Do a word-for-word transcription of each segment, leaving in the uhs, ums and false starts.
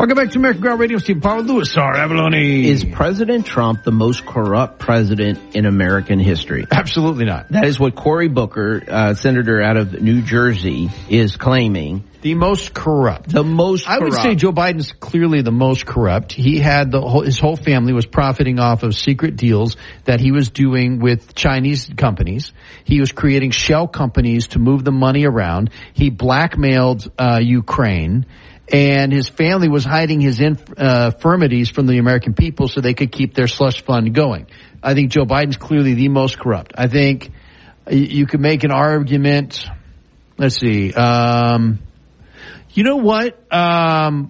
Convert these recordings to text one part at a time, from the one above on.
Welcome back to American Ground Radio. Steve Powell, Louis R. Avalone. Is President Trump the most corrupt president in American history? Absolutely not. That is what Cory Booker, uh, senator out of New Jersey, is claiming. The most corrupt. The most corrupt. I would say Joe Biden's clearly the most corrupt. He had the whole, his whole family was profiting off of secret deals that he was doing with Chinese companies. He was creating shell companies to move the money around. He blackmailed uh, Ukraine. And his family was hiding his inf- uh, infirmities from the American people so they could keep their slush fund going. I think Joe Biden's clearly the most corrupt. I think you could make an argument. Let's see. Um, you know what? Um,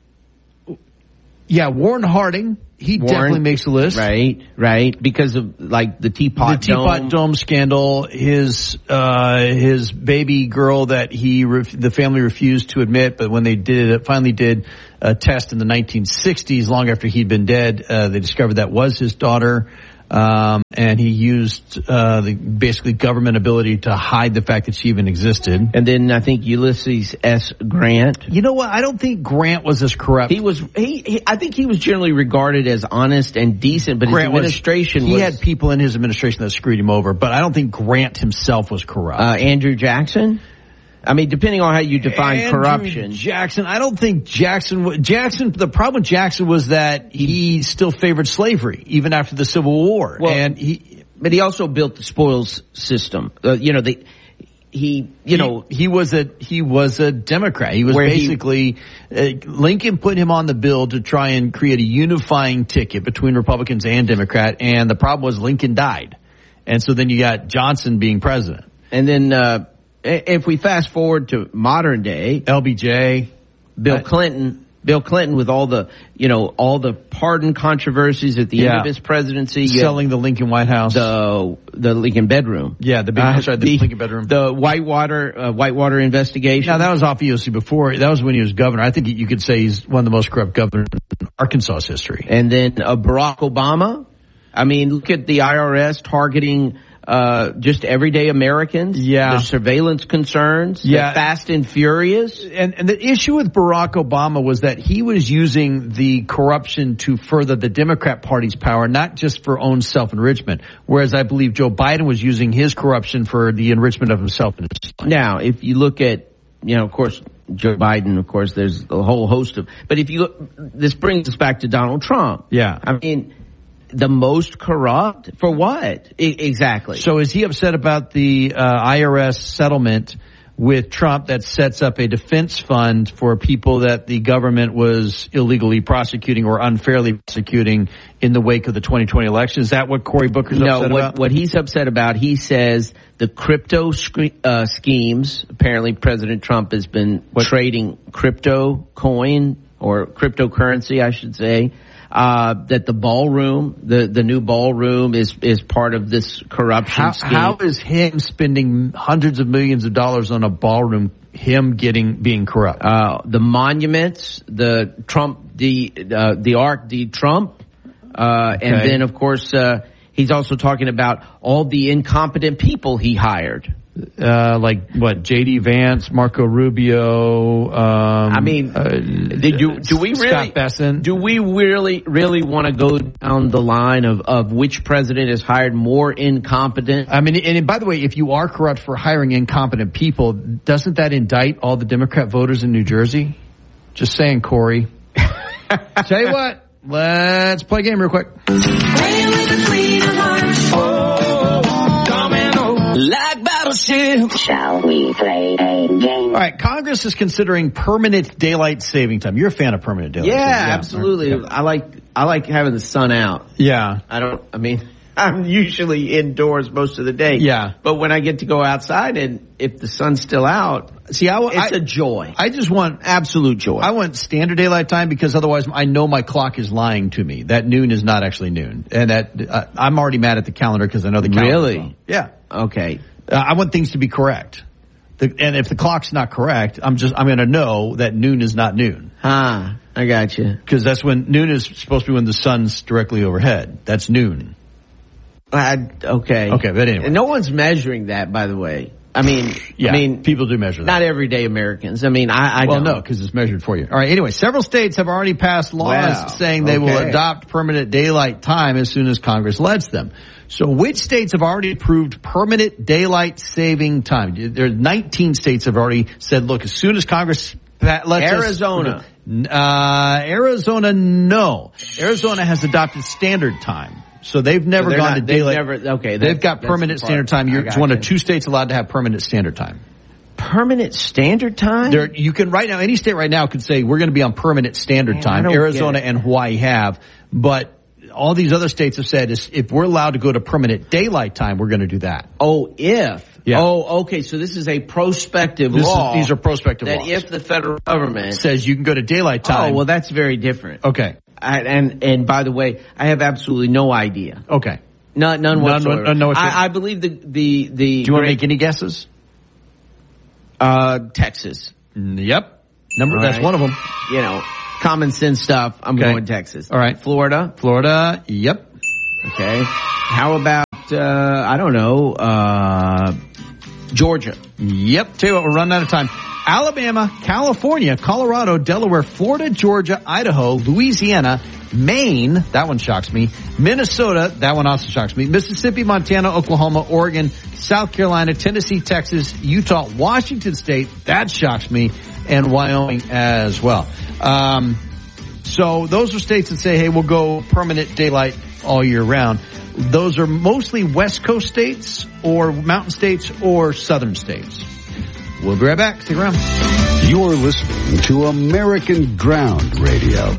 yeah, Warren Harding. He Warren, definitely makes the list. Right, right. Because of, like, the Teapot The Teapot Dome, Dome scandal, his, uh, his baby girl that he, ref- the family refused to admit, but when they did it, finally did a test in the nineteen sixties, long after he'd been dead, uh, they discovered that was his daughter. Um, and he used, uh, the basically government ability to hide the fact that she even existed. And then I think Ulysses S. Grant. You know what? I don't think Grant was as corrupt. He was, he, he I think he was generally regarded as honest and decent, but Grant his administration was, he was, had people in his administration that screwed him over, but I don't think Grant himself was corrupt. Uh, Andrew Jackson? I mean, depending on how you define Andrew corruption. Jackson, I don't think Jackson, Jackson, the problem with Jackson was that he still favored slavery, even after the Civil War. Well, and he, but he also built the spoils system. Uh, you know, the, he, you he, know. He was a, he was a Democrat. He was basically, he, uh, Lincoln put him on the bill to try and create a unifying ticket between Republicans and Democrat, and the problem was Lincoln died. And so then you got Johnson being president. And then, uh, if we fast forward to modern day, L B J, Bill I, Clinton, Bill Clinton with all the, you know, all the pardon controversies at the yeah. end of his presidency. Selling the Lincoln White House. The, the Lincoln bedroom. Yeah, the big, uh, sorry, the, the Lincoln bedroom. The Whitewater, uh, Whitewater investigation. Now that was off E O C before. That was when he was governor. I think you could say he's one of the most corrupt governors in Arkansas history. And then, uh, Barack Obama. I mean, look at the I R S targeting Uh, just everyday Americans. Yeah. There's surveillance concerns. Yeah. Fast and furious. And, and the issue with Barack Obama was that he was using the corruption to further the Democrat Party's power, not just for own self-enrichment. Whereas I believe Joe Biden was using his corruption for the enrichment of himself and his life. Now, if you look at, you know, of course, Joe Biden, of course, there's a whole host of, but if you look, this brings us back to Donald Trump. Yeah. I mean, the most corrupt for what? I- exactly. So is he upset about the uh, I R S settlement with Trump that sets up a defense fund for people that the government was illegally prosecuting or unfairly prosecuting in the wake of the twenty twenty election? Is that what Cory Booker's no, upset what, about? what he's upset about, he says the crypto sc- uh, schemes, apparently President Trump has been what? trading crypto coin or cryptocurrency, I should say. Uh, that the ballroom, the, the new ballroom is, is part of this corruption how, scheme. How is him spending hundreds of millions of dollars on a ballroom, him getting, being corrupt? Uh, the monuments, the Trump, the, uh, the Arc de Trump, uh, okay. and then of course, uh, he's also talking about all the incompetent people he hired. Uh, like what? J D Vance, Marco Rubio. Um, I mean, uh, do do we really? Scott Bessent. Do we really really want to go down the line of of which president has hired more incompetent? I mean, and by the way, if you are corrupt for hiring incompetent people, doesn't that indict all the Democrat voters in New Jersey? Just saying, Corey. Tell you what, let's play a game real quick. Like battleship. Shall we play a game? All right, Congress is considering permanent daylight saving time. You're a fan of permanent daylight yeah, saving time. Yeah, absolutely. Yeah. I like I like having the sun out. Yeah. I don't I mean I'm usually indoors most of the day. Yeah. But when I get to go outside and if the sun's still out, see, I, it's I, a joy. I just want absolute joy. I want standard daylight time because otherwise I know my clock is lying to me. That noon is not actually noon. And that uh, I'm already mad at the calendar because I know the calendar. Really? Yeah. Okay. Uh, I want things to be correct. The, and if the clock's not correct, I'm just, I'm going to know that noon is not noon. Ah, I got you. Because that's when, noon is supposed to be when the sun's directly overhead. That's noon. I, okay. Okay, but anyway. And no one's measuring that, by the way. I mean, Yeah, I mean, people do measure that. Not everyday Americans. I mean, I, I Well, don't. no, because it's measured for you. All right. Anyway, several states have already passed laws Wow. saying they will Okay. adopt permanent daylight time as soon as Congress lets them. So which states have already approved permanent daylight saving time? There are nineteen states have already said, look, as soon as Congress pa- lets Arizona. us, uh, Arizona, no. Arizona has adopted standard time. So they've never they're gone not- to they've daylight. never- okay, they've that's- got that's permanent the part. standard time. You're I got one you. of two states allowed to have permanent standard time. Permanent standard time? There, you can right now, any state right now could say we're going to be on permanent standard Man, I time. don't Arizona get it. and Hawaii have, but all these other states have said is if we're allowed to go to permanent daylight time, we're going to do that. Oh, if. Yeah. Oh, okay. So this is a prospective This is- law. these are prospective that laws. if the federal government Says you can go to daylight time. Oh, well, that's very different. Okay. I, and and by the way, I have absolutely no idea. Okay. None, none None- whatsoever. none whatsoever. I, I believe the the the. Do you want to make any guesses? Uh, Texas. Yep. Number, All that's right. one of them. You know, common sense stuff. I'm Okay. going Texas. All right. Florida. Florida. Yep. Okay. How about uh I don't know, uh Georgia. Yep. Tell you what, we're running out of time. Alabama, California, Colorado, Delaware, Florida, Georgia, Idaho, Louisiana, Maine, that one shocks me, Minnesota, that one also shocks me, Mississippi, Montana, Oklahoma, Oregon, South Carolina, Tennessee, Texas, Utah, Washington State, that shocks me, and Wyoming as well. Um, so those are states that say, hey, we'll go permanent daylight all year round. Those are mostly West Coast states or mountain states or southern states. We'll be right back. Stick around. You're listening to American Ground Radio.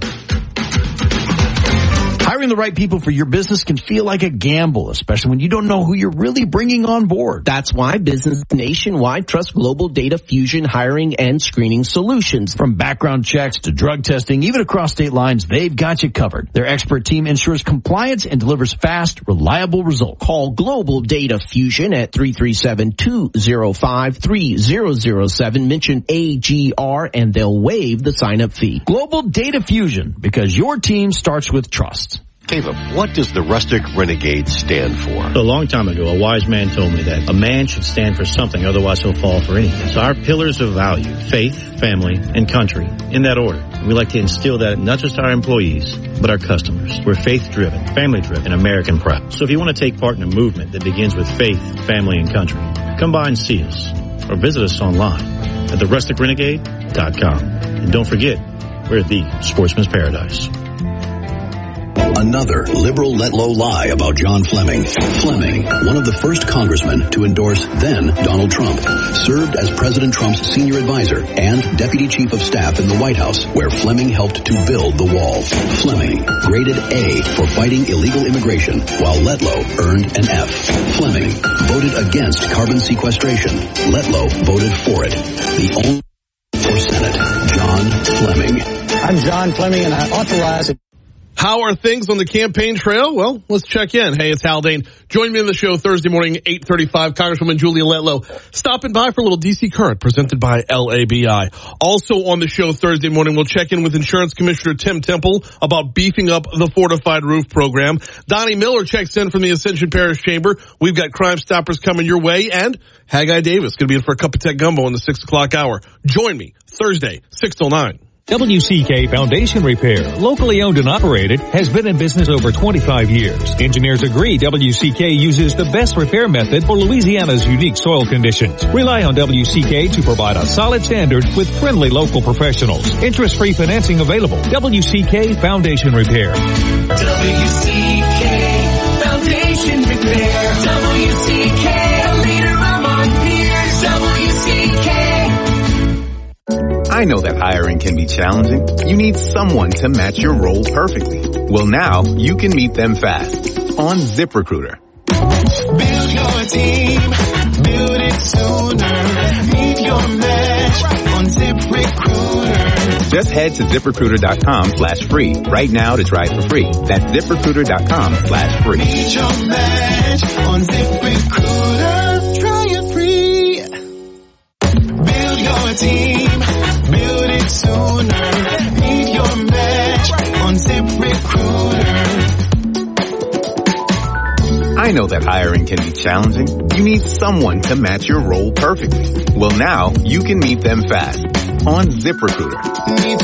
Hiring the right people for your business can feel like a gamble, especially when you don't know who you're really bringing on board. That's why business nationwide trusts Global Data Fusion hiring and screening solutions. From background checks to drug testing, even across state lines, they've got you covered. Their expert team ensures compliance and delivers fast, reliable results. Call Global Data Fusion at three three seven, two zero five, three zero zero seven. Mention A G R and they'll waive the sign-up fee. Global Data Fusion, because your team starts with trust. Caleb, what does the Rustic Renegade stand for? A long time ago, a wise man told me that a man should stand for something, otherwise he'll fall for anything. So our pillars of value, faith, family, and country, in that order. And we like to instill that in not just our employees, but our customers. We're faith-driven, family-driven, and American proud. So if you want to take part in a movement that begins with faith, family, and country, come by and see us, or visit us online at the rustic renegade dot com. And don't forget, we're the Sportsman's Paradise. Another liberal let-low lie about John Fleming. Fleming, one of the first congressmen to endorse then Donald Trump, served as President Trump's senior advisor and deputy chief of staff in the White House, where Fleming helped to build the wall. Fleming, graded A for fighting illegal immigration, while Letlow earned an F. Fleming voted against carbon sequestration. Letlow voted for it. The only for Senate, John Fleming. I'm John Fleming, and I authorize it. How are things on the campaign trail? Well, let's check in. Hey, it's Haldane. Join me in the show Thursday morning, eight thirty-five. Congresswoman Julia Letlow stopping by for a little D C Current presented by L A B I. Also on the show Thursday morning, we'll check in with Insurance Commissioner Tim Temple about beefing up the fortified roof program. Donnie Miller checks in from the Ascension Parish Chamber. We've got Crime Stoppers coming your way, and Haggai Davis going to be in for a cup of tech gumbo in the six o'clock hour. Join me Thursday, six till nine. W C K Foundation Repair, locally owned and operated, has been in business over twenty-five years. Engineers agree W C K uses the best repair method for Louisiana's unique soil conditions. Rely on W C K to provide a solid standard with friendly local professionals. Interest-free financing available. W C K Foundation Repair. W C K Foundation Repair. W C K, a leader among peers. W C K. I know that hiring can be challenging. You need someone to match your role perfectly. Well, now you can meet them fast on ZipRecruiter. Build your team, build it sooner. Meet your match on ZipRecruiter. Just head to ZipRecruiter.com slash free right now to try it for free. That's ZipRecruiter.com slash free. Meet your match on ZipRecruiter. Try it free. Build your team. Build it sooner. Meet your match on ZipRecruiter. I I know that hiring can be challenging. You need someone to match your role perfectly. Well, now you can meet them fast on ZipRecruiter.